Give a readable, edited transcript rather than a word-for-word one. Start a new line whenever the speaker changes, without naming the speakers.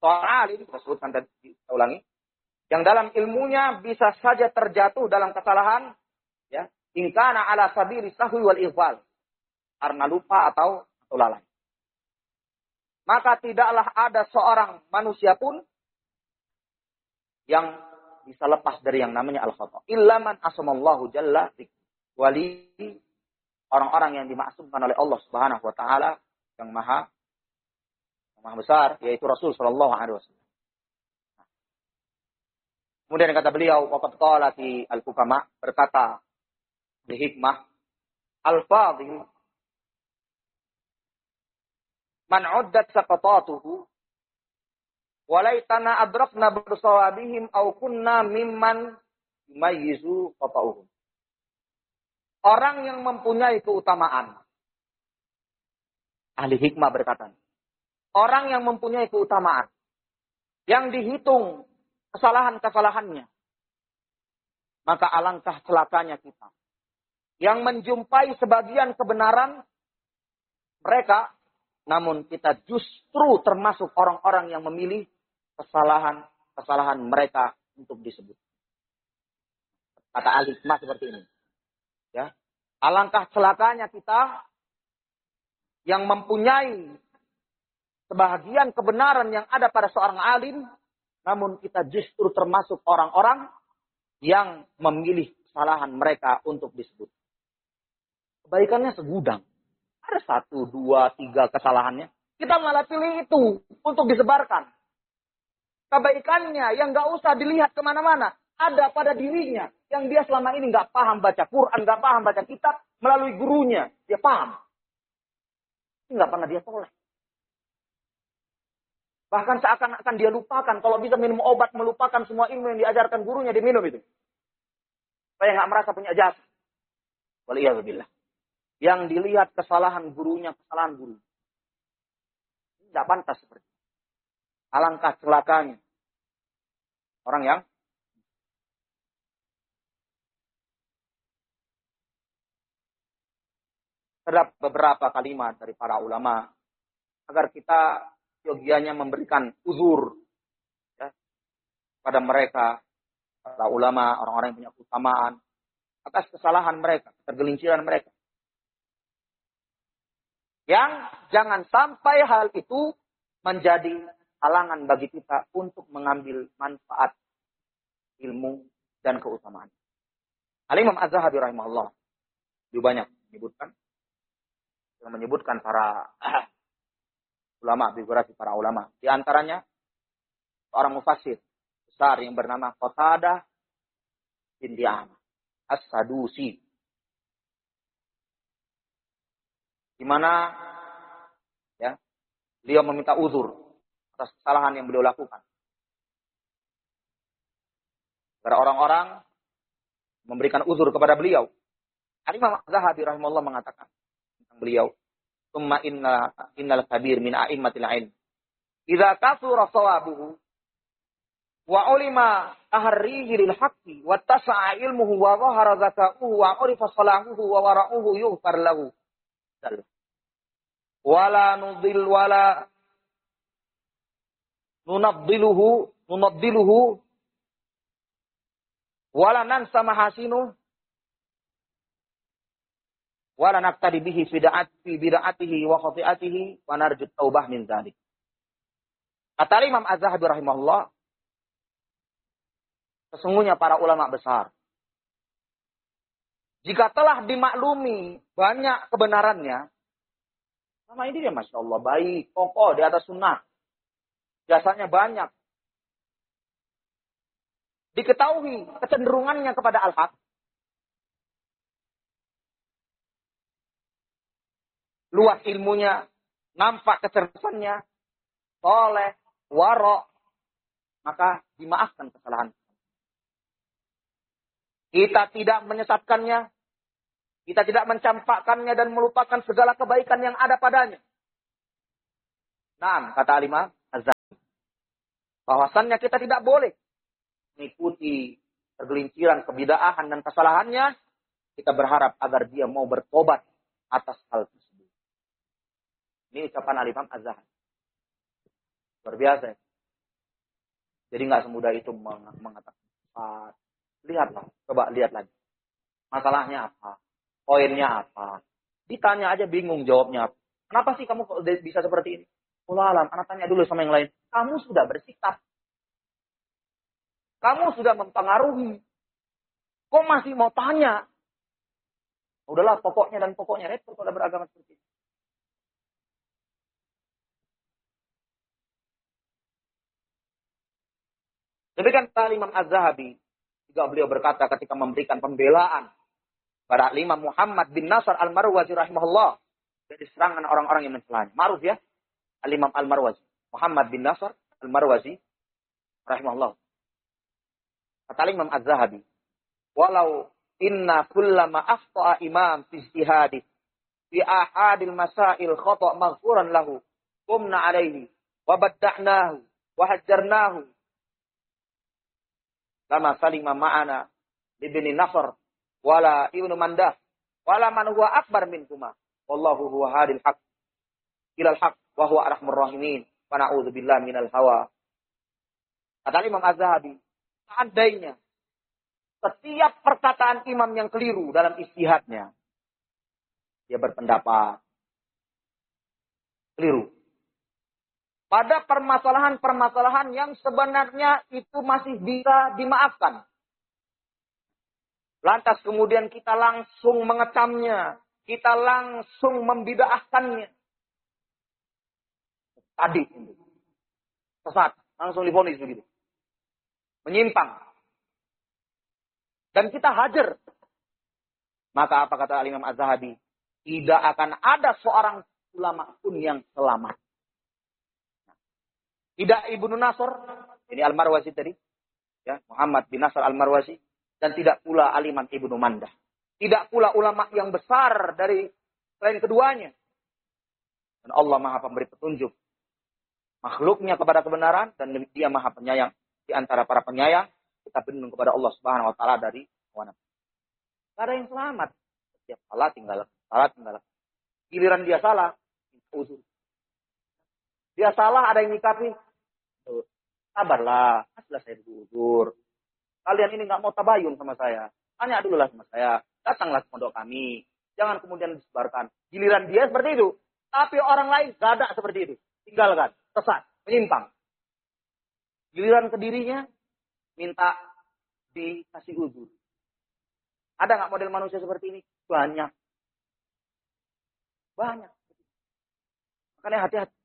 Soal ini kita sebutkan tadi, kita ulangi. Yang dalam ilmunya bisa saja terjatuh dalam kesalahan, ya, in kana ala sabili sahwi wal ighfal, karena lupa atau lalai. Maka tidaklah ada seorang manusia pun yang bisa lepas dari yang namanya al-khata. Illa man asamallahu jalla wali, orang-orang yang dimaksumkan oleh Allah Subhanahu wa taala yang maha besar, yaitu Rasul sallallahu alaihi wasallam. Kemudian kata beliau, waqad qalati al-hukama, berkata di hikmah, al-fadhil man uddat saqatatuhu walaitana adrakna bersawabihim aw kunna mimman yumayyizu qata'uhum. Orang yang mempunyai keutamaan. Ahli hikmah berkata, orang yang mempunyai keutamaan, yang dihitung kesalahan-kesalahannya, maka alangkah celakanya kita yang menjumpai sebagian kebenaran mereka, namun kita justru termasuk orang-orang yang memilih kesalahan mereka untuk disebut. Kata ahli hikmah seperti ini. Ya. Alangkah celakanya kita yang mempunyai sebahagian kebenaran yang ada pada seorang alim, namun kita justru termasuk orang-orang yang memilih kesalahan mereka untuk disebut. Kebaikannya segudang. Ada 1, 2, 3 kesalahannya. Kita malah pilih itu untuk disebarkan. Kebaikannya yang gak usah dilihat kemana-mana. Ada pada dirinya. Yang dia selama ini gak paham baca Quran, gak paham baca kitab. Melalui gurunya, dia paham. Ini gak pernah dia tolak. Bahkan seakan-akan dia lupakan. Kalau bisa minum obat, melupakan semua ilmu yang diajarkan gurunya, diminum itu. Supaya gak merasa punya jasa. Waliyahzubillah. Yang dilihat kesalahan gurunya, kesalahan guru. Tidak pantas seperti itu. Alangkah celakanya orang yang terdapat beberapa kalimat dari para ulama agar kita yogianya memberikan uzur, ya, pada mereka, para ulama, orang-orang yang punya keutamaan atas kesalahan mereka, ketergelinciran mereka. Yang jangan sampai hal itu menjadi halangan bagi kita untuk mengambil manfaat ilmu dan keutamaan. Al-Imam Az-Zahabi rahimahullah lebih banyak menyebutkan para ulama, biografi para ulama. Di antaranya seorang mufassir besar yang bernama Qatadah bin Di'amah As-Sadusi, di mana ya beliau meminta uzur atas kesalahan yang beliau lakukan. Para orang-orang memberikan uzur kepada beliau. Al-Imam Az-Zahabi rahimahullah mengatakan tentang beliau, "Tsumma innal kabir min a'immatil ilm. Idza kasura shawabuhu wa ulima tahrihi lil haqqi wa tasa'a ilmuhu wa dhahara zaka'uhu wa urifa salahuhu wa wara'uhu yughfar lahu. Wala nudil wala nunaddiluhu wala nansa mahasinu wala naqtadi bihi fi bid'atihi wa khati'atihi wa narju taubah min dzalik." Kata Imam Az-Zahabi rahimahullah, sesungguhnya para ulama besar, jika telah dimaklumi banyak kebenarannya, sama ini dia Masya Allah baik, kokoh di atas sunnah, jasanya banyak, diketahui kecenderungannya kepada al-haq, luas ilmunya, nampak kecerdasannya, soleh, warok, maka dimaafkan kesalahan. Kita tidak menyesatkannya, kita tidak mencampakkannya dan melupakan segala kebaikan yang ada padanya. Nah, kata Al-Imam Az-Zahabi, bahwasannya kita tidak boleh mengikuti tergelinciran kebidaahan dan kesalahannya. Kita berharap agar dia mau bertobat atas hal tersebut. Ini ucapan Al-Imam Az-Zahabi. Luar biasa. Jadi nggak semudah itu mengatakan. Lihatlah, coba lihat lagi. Masalahnya apa? Poinnya apa? Ditanya aja bingung jawabnya apa. Kenapa sih kamu kok bisa seperti ini? Alam, anak tanya dulu sama yang lain. Kamu sudah bersikap. Kamu sudah mempengaruhi. Kok masih mau tanya? Udahlah, pokoknya dan pokoknya repot kalau beragama seperti ini. Demikian Imam Az-Zahabi juga beliau berkata ketika memberikan pembelaan pada Imam Muhammad bin Nasr Al-Marwazi rahimahullah dari serangan orang-orang yang mencelanya. Ma'ruf ya, Al-Imam Al-Marwazi, Muhammad bin Nasr Al-Marwazi rahimahullah. Kata Imam Az-Zahabi, walau inna kullama akhta'a imam fi ijtihadi fi ahadil masail khata' maghfuran lahu qumna alaihi wa badda'nahu wa hajjarnahu lama salima ma'ana libni Nasr wala ibnu Mandah wala man huwa akbar minkuma wallahu huwa hadil haq ilal haq wa huwa arhamur rahimin wa na'udzu billahi minal hawa. Kata Imam Az-Zahabi, seandainya setiap perkataan imam yang keliru dalam ijtihadnya, dia berpendapat keliru pada permasalahan-permasalahan yang sebenarnya itu masih bisa dimaafkan. Lantas kemudian kita langsung mengecamnya, kita langsung membid'ahkannya. Tadi sesat, langsung divonis begitu. Menyimpang. Dan kita hajar. Maka apa kata Imam Az-Zahabi? Tidak akan ada seorang ulama pun yang selamat. Tidak Ibnu Nasr, ini Al-Marwazi tadi, ya, Muhammad bin Nasr Al-Marwazi, dan tidak pula Al-Imam Ibnu Mandah. Tidak pula ulama yang besar dari selain keduanya. Dan Allah Maha Pemberi petunjuk makhluknya kepada kebenaran, dan Dia Maha Penyayang di antara para penyayang. Kita berlindung kepada Allah Subhanahu wa taala dari hawa nafsu. Tidak ada yang selamat. Setiap salah tinggal. Giliran dia salah, uzur. Dia salah, ada yang nyikapi. Sabarlah, sudah saya uzur. Kalian ini nggak mau tabayun sama saya. Tanya dulu lah sama saya. Datanglah ke pondok kami. Jangan kemudian disebarkan. Giliran dia seperti itu. Tapi orang lain gak ada seperti itu. Tinggalkan, sesat, menyimpang. Giliran ke dirinya, minta dikasih uzur. Ada nggak model manusia seperti ini? Banyak. Makanya hati-hati.